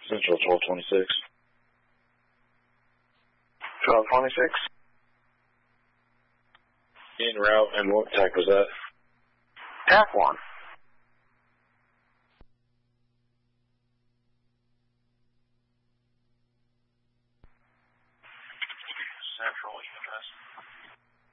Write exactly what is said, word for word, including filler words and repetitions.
Central twelve twenty-six. twelve twenty-six. En route, and what tack was that? Tack one.